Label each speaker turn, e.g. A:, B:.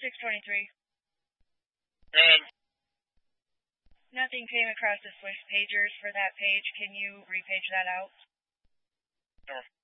A: 623.
B: And
A: Nothing came across the Swift pagers for that page. Can you repage that out?
B: Sure.